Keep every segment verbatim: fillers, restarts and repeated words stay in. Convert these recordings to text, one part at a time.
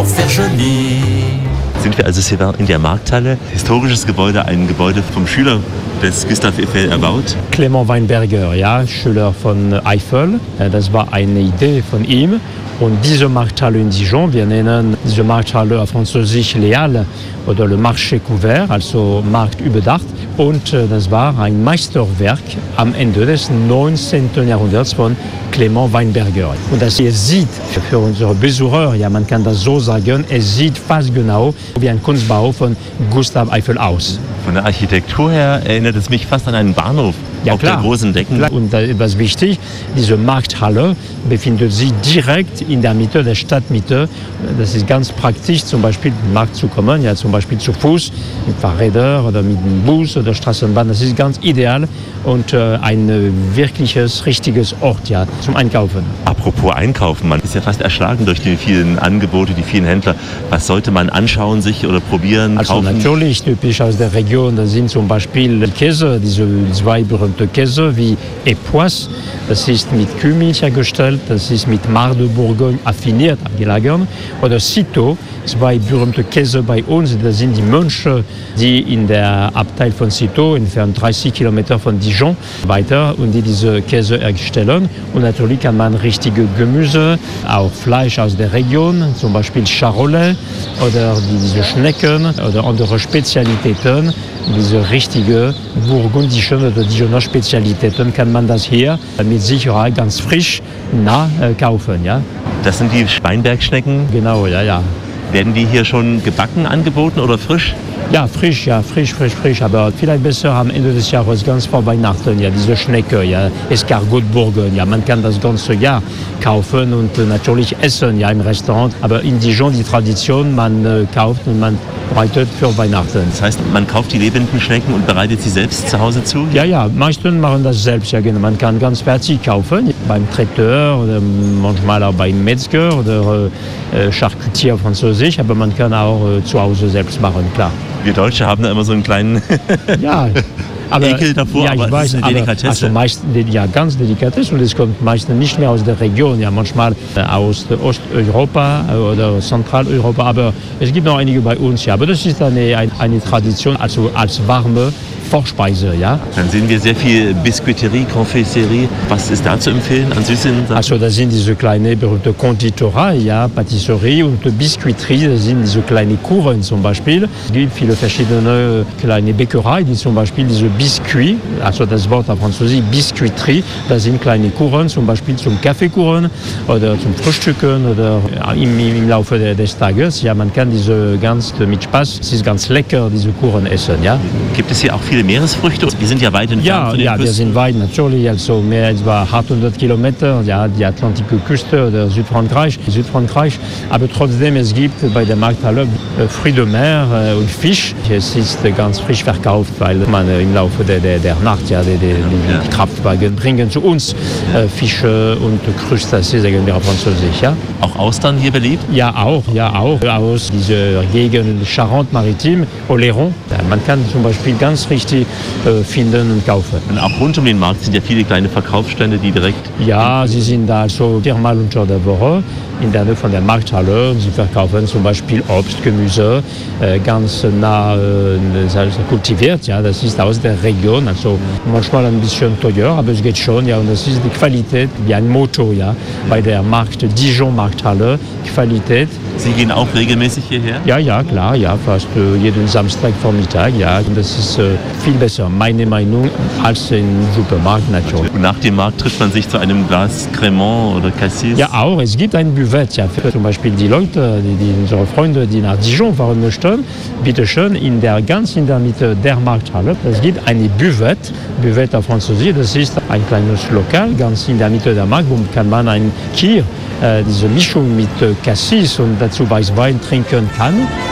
pour faire joli. Sind wir also hier in der Markthalle? Historisches Gebäude, ein Gebäude vom Schüler des Gustave Eiffel erbaut. Clément Weinberger, ja, Schüler von Eiffel. Das war eine Idee von ihm. Und diese Markthalle in Dijon, wir nennen diese Markthalle auf Französisch Les Halles oder Le Marché Couvert, also Markt überdacht. Und äh, das war ein Meisterwerk am Ende des neunzehnten Jahrhunderts von Clément Weinberger. Und das ihr sieht für unsere Besucher, ja, man kann das so sagen, es sieht fast genau wie ein Kunstbau von Gustave Eiffel aus. Von der Architektur her erinnert es mich fast an einen Bahnhof. Ja, auf klar. der großen Decken. Klar. Und etwas wichtig, diese Markthalle befindet sich direkt in der Mitte der Stadtmitte. Das ist ganz praktisch, zum Beispiel in den Markt zu kommen, ja, zum Beispiel zu Fuß, mit Fahrrädern oder mit dem Bus oder Straßenbahn. Das ist ganz ideal und äh, ein äh, wirkliches, richtiges Ort, ja, zum Einkaufen. Apropos Einkaufen, man ist ja fast erschlagen durch die vielen Angebote, die vielen Händler. Was sollte man anschauen, sich oder probieren, also kaufen? Also natürlich, typisch aus der Region, da sind zum Beispiel Käse, diese zwei berühmte Käse wie Epoisse. Das ist mit Kühmilch hergestellt, das ist mit Mar de Bourgogne affiniert, abgelagert. Oder Citeaux, zwei berühmte Käse bei uns, das sind die Mönche, die in der Abteil von Citeaux, entfernt dreißig Kilometer von Dijon, weiter und die diese Käse herstellen. Und natürlich kann man richtige Gemüse, auch Fleisch aus der Region, zum Beispiel Charolais oder diese Schnecken oder andere Spezialitäten. Diese richtige burgundischen oder Dijoner Spezialitäten kann man das hier mit Sicherheit ganz frisch nah äh, kaufen. Ja? Das sind die Weinbergschnecken? Genau, ja, ja. Werden die hier schon gebacken angeboten oder frisch? Ja, frisch, ja, frisch, frisch, frisch. Aber vielleicht besser am Ende des Jahres, ganz vor Weihnachten, ja, diese Schnecke, ja, Escargot de Bourgogne. Ja, man kann das ganze Jahr kaufen und äh, natürlich essen, ja, im Restaurant. Aber in Dijon die Tradition, man äh, kauft und man bereitet für Weihnachten. Das heißt, man kauft die lebenden Schnecken und bereitet sie selbst zu Hause zu? Ja, ja, meisten machen das selbst, ja, genau. Man kann ganz fertig kaufen, beim Traiteur oder manchmal auch beim Metzger oder äh, Charcutier französisch, aber man kann auch äh, zu Hause selbst machen, klar. Wir Deutsche haben da immer so einen kleinen ja, aber, Ekel davor, ja, ich aber weiß, es ist eine Delikatesse. Also meist, ja, ganz Delikatesse und es kommt meistens nicht mehr aus der Region, ja, manchmal aus Osteuropa oder Zentraleuropa, aber es gibt noch einige bei uns, ja, aber das ist eine, eine, eine Tradition, also als warme Vorspeise, ja. Dann sehen wir sehr viel Biscuiterie, Confiserie. Was ist da zu empfehlen an süßen Sachen? Also das sind diese kleine berühmte Konditorei, ja, Patisserie und Biscuiterie, das sind diese kleine Kuchen zum Beispiel. Es gibt viele verschiedene kleine Bäckereien, die zum Beispiel diese Biscuits, also das Wort auf Französisch, Biscuiterie, das sind kleine Kuchen, zum Beispiel zum Kaffeekuchen oder zum Frühstücken oder im, im Laufe des Tages. Ja, man kann diese ganz mit Spaß, es ist ganz lecker, diese Kuchen essen, ja. Gibt es hier auch viele Meeresfrüchte? Wir sind ja weit entfernt ja, von den ja, Küsten. wir sind weit natürlich, also mehr als achthundert Kilometer, ja, die Atlantische Küste oder Südfrankreich, Südfrankreich. Aber trotzdem, es gibt bei der Markthalle äh, Fruits de Mer äh, und Fisch. Es ist äh, ganz frisch verkauft, weil man äh, im Laufe der, der, der Nacht, ja, die, die, ja. die Kraftwagen bringen zu uns äh, Fische und Krustaceen, sagen wir auf Französisch. Ja? Auch Austern hier beliebt? Ja, auch, ja, auch. Aus dieser Gegend Charente-Maritime, Oléron. Ja, man kann zum Beispiel ganz richtig äh, finden und kaufen. Und auch rund um den Markt sind ja viele kleine Verkaufsstände, die direkt... Ja, sie sind da also viermal unter der Woche in der Nähe von der Markthalle. Sie verkaufen zum Beispiel Obst, Gemüse, äh, ganz nah äh, kultiviert. Ja, das ist aus der Region, also manchmal ein bisschen teuer, aber es geht schon. Ja, und das ist die Qualität, wie ein Motto, ja, bei der Markt Dijon Markthalle. Qualität. Sie gehen auch regelmäßig hierher? Ja, ja, klar, ja, fast äh, jeden Samstagvormittag, ja. Und das ist äh, viel besser, meine Meinung, als im Supermarkt natürlich. Und nach dem Markt trifft man sich zu einem Glas Cremant oder Cassis? Ja, auch. Es gibt ein Buvette, ja, für zum Beispiel die Leute, die, die unsere Freunde, die nach Dijon fahren möchten, bitte schön, in der, ganz in der Mitte der Markthalle, es gibt eine Buvette, Buvette auf Französisch, das ist ein kleines Lokal, ganz in der Mitte der Markt, wo kann man ein Kir, äh, diese Mischung mit äh, Cassis und dazu Weißwein trinken kann.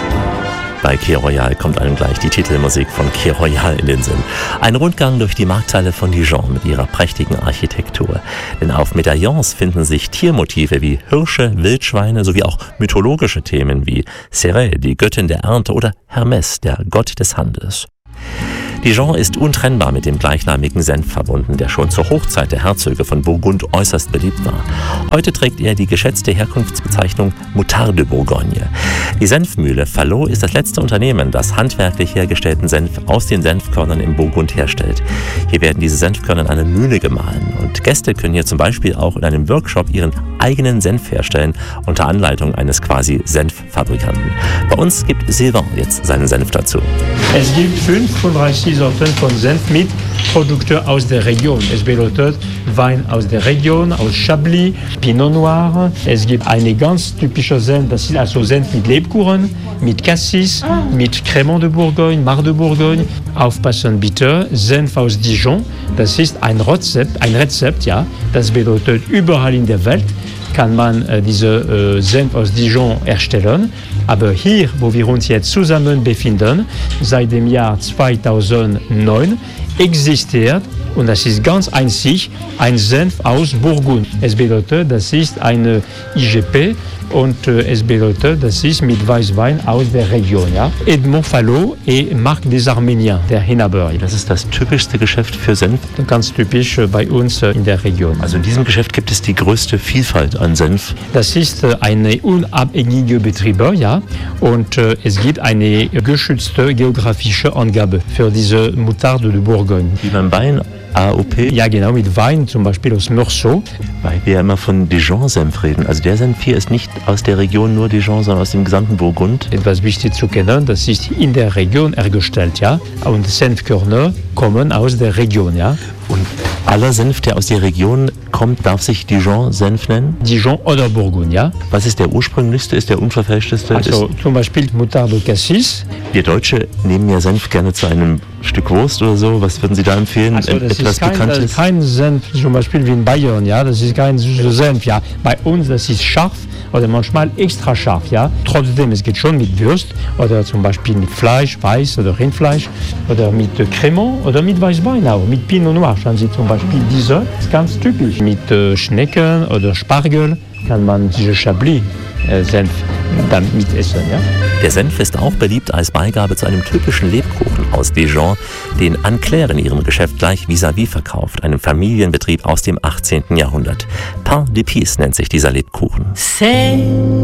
Bei Quai Royal kommt einem gleich die Titelmusik von Quai Royal in den Sinn. Ein Rundgang durch die Markthalle von Dijon mit ihrer prächtigen Architektur. Denn auf Medaillons finden sich Tiermotive wie Hirsche, Wildschweine sowie auch mythologische Themen wie Cérès, die Göttin der Ernte, oder Hermès, der Gott des Handels. Dijon ist untrennbar mit dem gleichnamigen Senf verbunden, der schon zur Hochzeit der Herzöge von Burgund äußerst beliebt war. Heute trägt er die geschätzte Herkunftsbezeichnung Moutarde de Bourgogne. Die Senfmühle Fallot ist das letzte Unternehmen, das handwerklich hergestellten Senf aus den Senfkörnern im Burgund herstellt. Hier werden diese Senfkörner in einer Mühle gemahlen und Gäste können hier zum Beispiel auch in einem Workshop ihren eigenen Senf herstellen, unter Anleitung eines quasi Senffabrikanten. Bei uns gibt Sylvain jetzt seinen Senf dazu. Es gibt fünfunddreißig Sorten von Senf mit Produkten aus der Region. Es bedeutet Wein aus der Region, aus Chablis, Pinot Noir. Es gibt eine ganz typische Senf, das ist also Senf mit Lebkuchen, mit Cassis, mit Crémant de Bourgogne, Mar de Bourgogne. Aufpassen bitte, Senf aus Dijon, das ist ein Rezept, ein Rezept, ja. Das bedeutet, überall in der Welt kann man äh, diese äh, Senf aus Dijon erstellen. Aber hier, wo wir uns jetzt zusammen befinden, seit dem Jahr zweitausendneun, existiert, und das ist ganz einzig, ein Senf aus Burgund. Es bedeutet, das ist eine I G P und äh, es bedeutet, das ist mit Weißwein aus der Region. Ja? Edmond Fallot et Marc des Arméniens, der Inhaber. Das ist das typischste Geschäft für Senf? Ganz typisch äh, bei uns äh, in der Region. Also in diesem Geschäft gibt es die größte Vielfalt an Senf? Das ist äh, eine unabhängige Betrieb, ja, und äh, es gibt eine geschützte geografische Angabe für diese Moutarde de Bourgogne. Wie beim Wein? A O P? Ja, genau, mit Wein, zum Beispiel aus Meursault. Weil wir ja immer von Dijon-Senf reden. Also der Senf hier ist nicht aus der Region nur Dijon, sondern aus dem gesamten Burgund. Etwas wichtig zu kennen, das ist in der Region hergestellt, ja. Und Senfkörner kommen aus der Region, ja. Und aller Senf, der aus der Region kommt, darf sich Dijon-Senf nennen? Dijon oder Burgund, ja. Was ist der ursprünglichste, ist der unverfälschteste? Also ist zum Beispiel Moutarde Cassis. Wir Deutsche nehmen ja Senf gerne zu einem Stück Wurst oder so. Was würden Sie da empfehlen? Also das Etwas ist kein, Bekanntes? Das ist kein Senf, zum Beispiel wie in Bayern, ja. Das ist kein süßer Senf, ja. Bei uns, das ist scharf oder manchmal extra scharf, ja. Trotzdem, es geht schon mit Würst oder zum Beispiel mit Fleisch, Weiß oder Rindfleisch oder mit äh, Crémant oder mit Weißwein auch, mit Pinot Noir. Schauen Sie zum Beispiel diese, das ist ganz typisch. Mit äh, Schnecken oder Spargel kann man diese Chablis äh, Senf dann mit essen, ja. Der Senf ist auch beliebt als Beigabe zu einem typischen Lebkuchen aus Dijon, den Anne Claire in ihrem Geschäft gleich vis-à-vis verkauft, einem Familienbetrieb aus dem achtzehnten Jahrhundert. Pain d'épices nennt sich dieser Lebkuchen. C'est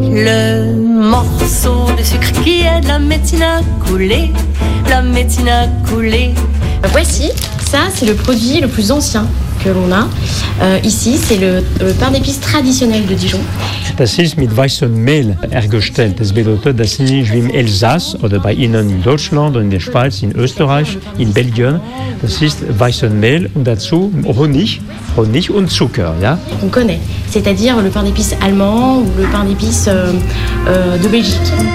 le morceau de sucre qui aide la médecine à couler, la médecine à couler. Voici, ça c'est le produit le plus ancien que l'on a. Euh, ici, c'est le, le pain d'épices traditionnel de Dijon. Das ist mit weißem Mehl hergestellt. Das bedeutet, das ist nicht wie im Elsass oder bei Ihnen in Deutschland, in der Schweiz, in Österreich, in Belgien. Das ist weißes Mehl und dazu Honig, Honig und Zucker. Ja? On connaît, c'est-à-dire le pain d'épices allemand ou le pain d'épices euh, euh, de Belgique.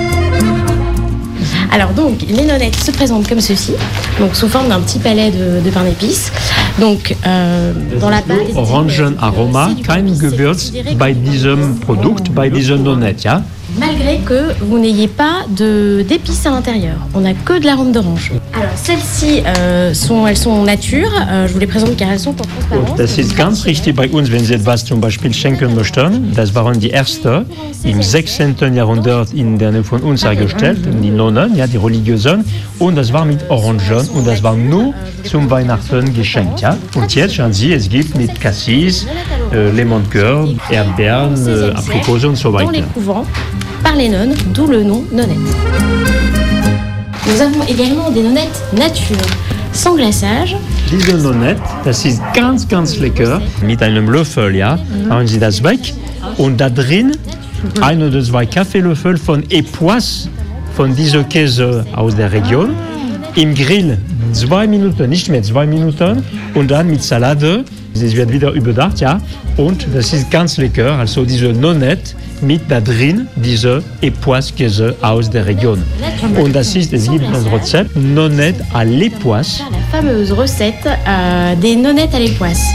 Alors donc, les nonnettes se présentent comme ceci, donc sous forme d'un petit palais de, de pain d'épices. Donc, euh, dans la pâte... Orangenaroma, kein Gewürz bei diesem Produkt, bei dieser Nonnette, ja? Malgré que vous n'ayez pas de, d'épices à l'intérieur. On n'a que de l'arôme d'orange. Alors, celles-ci, euh, sont, elles sont nature. Euh, je vous les présente car elles sont en transparence. Das ist ganz richtig bei uns, wenn Sie etwas zum Beispiel schenken möchten. Das waren die ersten im sechzehnten Jahrhundert in der Nähe von uns hergestellt, die Nonnen, ja, die Religiösen. Und das war mit Orangen und das war nur zum Weihnachten geschenkt. Ja? Und jetzt schauen Sie, es gibt mit Cassis, äh, Lemoncoeur, Erdbeeren, äh, Aprikose und so weiter. Dans les couvents, par les nonnes, d'où le nom nonnette. Nous avons également des nonnettes nature, sans glaçage. Diese Nonnette, das ist ganz, ganz lecker. Mit einem Löffel, ja, machen Sie das weg. Und da drin ein oder zwei Kaffeelöffel von Epoisse, von diesem Käse aus der Region. Im Grill zwei Minuten, nicht mehr zwei Minuten. Und dann mit Salate. Es wird wieder überdacht, ja. Und das ist ganz lecker. Also diese Nonnette mit da drin, diese Epoisse-Käse aus der Region. Und das ist, es gibt das Rezept Nonnette à l'époisse. La fameuse recette euh, des nonnettes à l'époisse.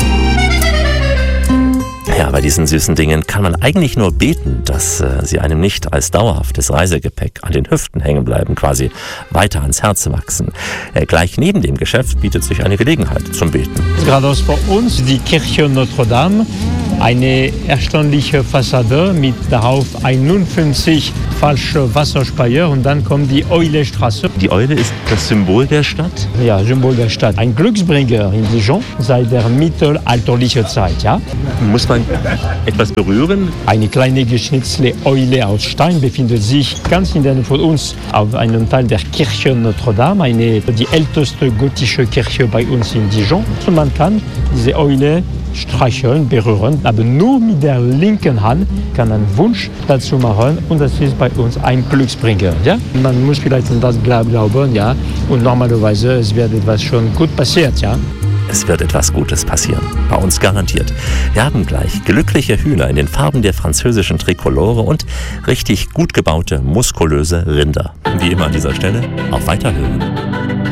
Ja, bei diesen süßen Dingen kann man eigentlich nur beten, dass äh, sie einem nicht als dauerhaftes Reisegepäck an den Hüften hängen bleiben, quasi weiter ans Herz wachsen. Äh, gleich neben dem Geschäft bietet sich eine Gelegenheit zum Beten. Geradeaus vor uns die Kirche Notre Dame Eine erstaunliche Fassade mit darauf einundfünfzig falsche Wasserspeier und dann kommt die Eulestraße. Die Eule ist das Symbol der Stadt? Ja, Symbol der Stadt. Ein Glücksbringer in Dijon seit der mittelalterlichen Zeit. Ja? Muss man etwas berühren? Eine kleine geschnitzte Eule aus Stein befindet sich ganz in der Nähe von uns auf einem Teil der Kirche Notre-Dame, eine, die älteste gotische Kirche bei uns in Dijon. Und man kann diese Eule streicheln, berühren, aber nur mit der linken Hand kann ein Wunsch dazu machen und das ist bei uns ein Glücksbringer. Ja? Man muss vielleicht an das glauben, ja, und normalerweise es wird etwas schon gut passiert, ja. Es wird etwas Gutes passieren. Bei uns garantiert. Wir haben gleich glückliche Hühner in den Farben der französischen Trikolore und richtig gut gebaute, muskulöse Rinder. Wie immer an dieser Stelle, auf Weiterhören.